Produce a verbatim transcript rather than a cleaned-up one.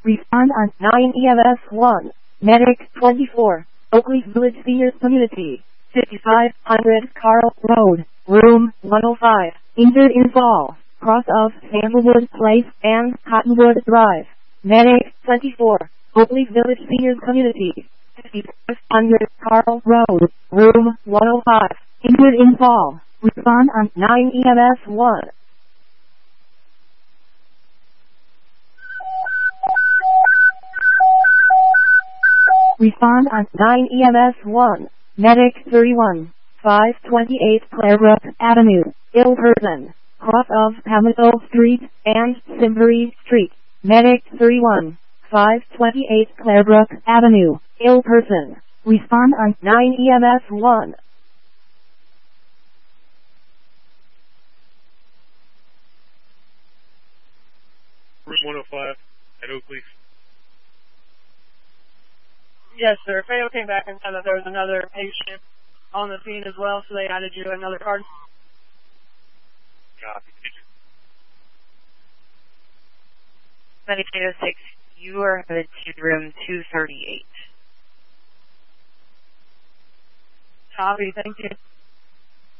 Respond on nine E M S one. Medic twenty-four. Oakley Village Seniors Community. fifty-five hundred Carl Road. Room one oh five. Injured in fall. Cross of Sandalwood Place and Cottonwood Drive. Medic twenty-four. Oakley Village Seniors Community. fifty-five hundred Carl Road. Room one oh five. Injured in fall. Respond on nine E M S one. Respond on nine E M S one. Medic thirty-one. five twenty-eight Clarebrook Avenue. Ill person. Cross of Pamito Street and Simbury Street. Medic thirty-one. five twenty-eight Clarebrook Avenue. Ill person. Respond on nine E M S one. Room one oh five at Oakley. Yes, sir. Fayette came back and said that there was another patient on the scene as well, so they added you another card. Copy. Medicaid oh six, you are headed to room two thirty-eight. Copy, thank you.